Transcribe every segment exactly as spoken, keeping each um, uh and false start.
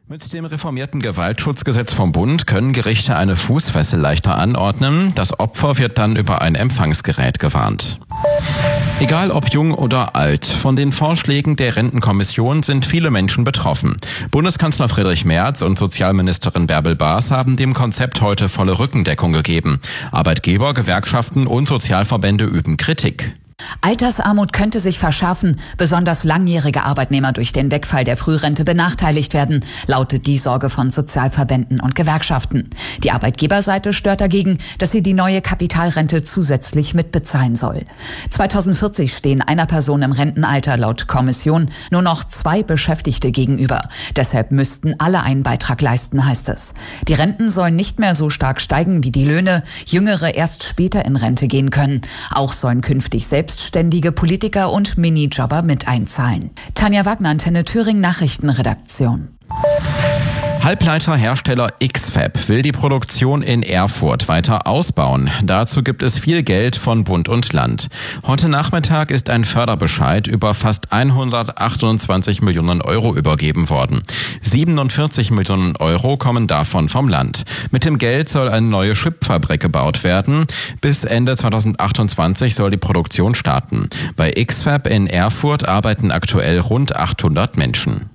Mit dem reformierten Gewaltschutzgesetz vom Bund können Gerichte eine Fußfessel leichter anordnen. Das Opfer wird dann über ein Empfangsgerät gewarnt. Egal ob jung oder alt, von den Vorschlägen der Rentenkommission sind viele Menschen betroffen. Bundeskanzler Friedrich Merz und Sozialministerin Bärbel Baas haben dem Konzept heute volle Rückendeckung gegeben. Arbeitgeber, Gewerkschaften und Sozialverbände üben Kritik. Altersarmut könnte sich verschärfen, besonders langjährige Arbeitnehmer durch den Wegfall der Frührente benachteiligt werden, lautet die Sorge von Sozialverbänden und Gewerkschaften. Die Arbeitgeberseite stört dagegen, dass sie die neue Kapitalrente zusätzlich mitbezahlen soll. zweitausendvierzig stehen einer Person im Rentenalter laut Kommission nur noch zwei Beschäftigte gegenüber. Deshalb müssten alle einen Beitrag leisten, heißt es. Die Renten sollen nicht mehr so stark steigen wie die Löhne, Jüngere erst später in Rente gehen können. Auch sollen künftig selbst Selbstständige Politiker und Minijobber mit einzahlen. Tanja Wagner, Antenne Thüringen Nachrichtenredaktion. Halbleiterhersteller X-Fab will die Produktion in Erfurt weiter ausbauen. Dazu gibt es viel Geld von Bund und Land. Heute Nachmittag ist ein Förderbescheid über fast hundertachtundzwanzig Millionen Euro übergeben worden. siebenundvierzig Millionen Euro kommen davon vom Land. Mit dem Geld soll eine neue Chipfabrik gebaut werden. Bis Ende zweitausendachtundzwanzig soll die Produktion starten. Bei X-Fab in Erfurt arbeiten aktuell rund achthundert Menschen.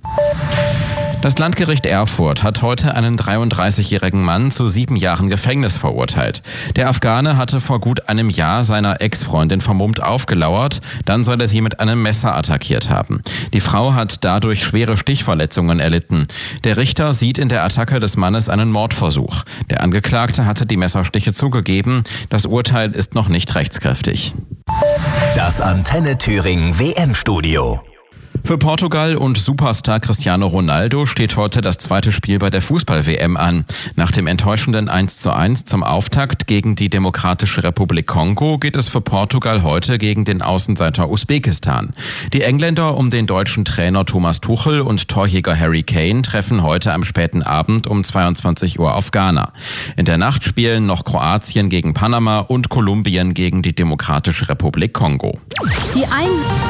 Das Landgericht Erfurt hat heute einen dreiunddreißigjährigen Mann zu sieben Jahren Gefängnis verurteilt. Der Afghane hatte vor gut einem Jahr seiner Ex-Freundin vermummt aufgelauert, dann soll er sie mit einem Messer attackiert haben. Die Frau hat dadurch schwere Stichverletzungen erlitten. Der Richter sieht in der Attacke des Mannes einen Mordversuch. Der Angeklagte hatte die Messerstiche zugegeben. Das Urteil ist noch nicht rechtskräftig. Das Antenne Thüringen W M-Studio. Für Portugal und Superstar Cristiano Ronaldo steht heute das zweite Spiel bei der Fußball-W M an. Nach dem enttäuschenden eins zu eins zum Auftakt gegen die Demokratische Republik Kongo geht es für Portugal heute gegen den Außenseiter Usbekistan. Die Engländer um den deutschen Trainer Thomas Tuchel und Torjäger Harry Kane treffen heute am späten Abend um zweiundzwanzig Uhr auf Ghana. In der Nacht spielen noch Kroatien gegen Panama und Kolumbien gegen die Demokratische Republik Kongo. Die ein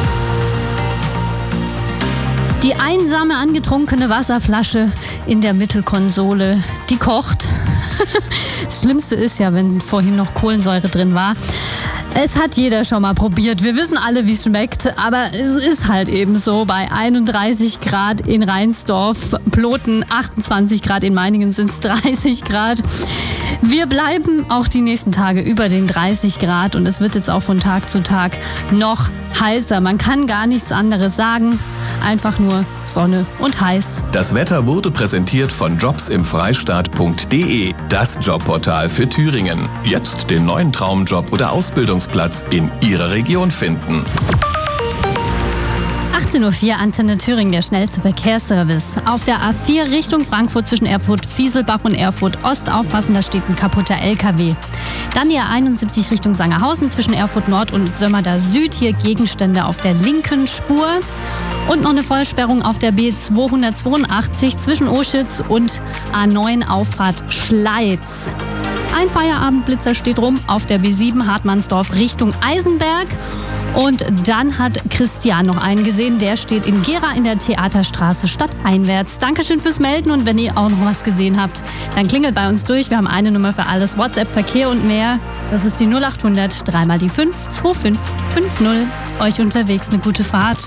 Die einsame angetrunkene Wasserflasche in der Mittelkonsole, die kocht. Das Schlimmste ist ja, wenn vorhin noch Kohlensäure drin war. Es hat jeder schon mal probiert. Wir wissen alle, wie es schmeckt, aber es ist halt eben so. Bei einunddreißig Grad in Rheinsdorf, Ploten achtundzwanzig Grad, in Meiningen sind es dreißig Grad. Wir bleiben auch die nächsten Tage über den dreißig Grad und es wird jetzt auch von Tag zu Tag noch heißer. Man kann gar nichts anderes sagen. Einfach nur Sonne und heiß. Das Wetter wurde präsentiert von jobs im freistaat punkt de, das Jobportal für Thüringen. Jetzt den neuen Traumjob oder Ausbildungsplatz in Ihrer Region finden. achtzehn Uhr vier, Antenne Thüringen, der schnellste Verkehrsservice. Auf der A vier Richtung Frankfurt zwischen Erfurt-Fieselbach und Erfurt-Ost aufpassen, da steht ein kaputter L K W. Dann die A einundsiebzig Richtung Sangerhausen zwischen Erfurt-Nord und Sömmerda Süd. Hier Gegenstände auf der linken Spur. Und noch eine Vollsperrung auf der B zweihundertzweiundachtzig zwischen Oschitz und A neun Auffahrt Schleiz. Ein Feierabendblitzer steht rum auf der B sieben Hartmannsdorf Richtung Eisenberg. Und dann hat Christian noch einen gesehen, der steht in Gera in der Theaterstraße stadteinwärts. Dankeschön fürs Melden und wenn ihr auch noch was gesehen habt, dann klingelt bei uns durch. Wir haben eine Nummer für alles, WhatsApp, Verkehr und mehr. Das ist die null achthundert, drei mal die fünf, zwei fünf fünf null. Euch unterwegs eine gute Fahrt.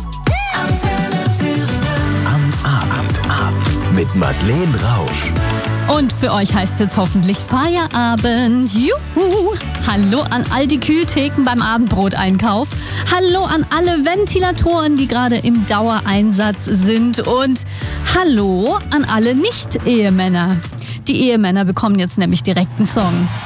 Am Abend mit Madeleine Rausch. Und für euch heißt es jetzt hoffentlich Feierabend. Juhu! Hallo an all die Kühltheken beim Abendbroteinkauf. Hallo an alle Ventilatoren, die gerade im Dauereinsatz sind. Und hallo an alle Nicht-Ehemänner. Die Ehemänner bekommen jetzt nämlich direkt einen Song.